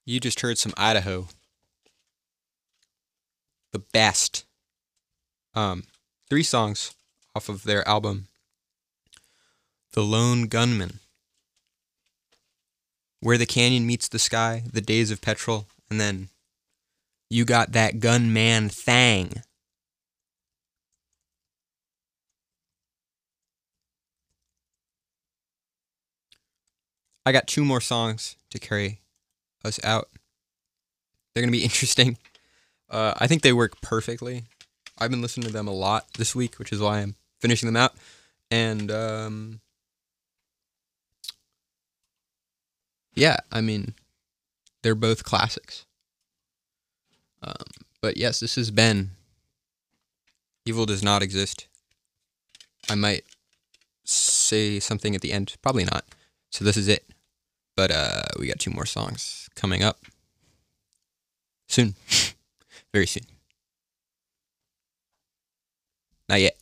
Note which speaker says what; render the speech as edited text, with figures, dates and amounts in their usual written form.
Speaker 1: You just heard some Idaho. The best. 3 songs off of their album, The Lone Gunman. Where the Canyon Meets the Sky, The Days of Petrol, and then You Got That Gunman Thang. I got 2 more songs to carry us out. They're going to be interesting. I think they work perfectly. I've been listening to them a lot this week, which is why I'm finishing them out. And, yeah, I mean, they're both classics. But yes, this has been Evil Does Not Exist. I might say something at the end. Probably not. So this is it. But we got 2 more songs coming up soon. Very soon. Not yet.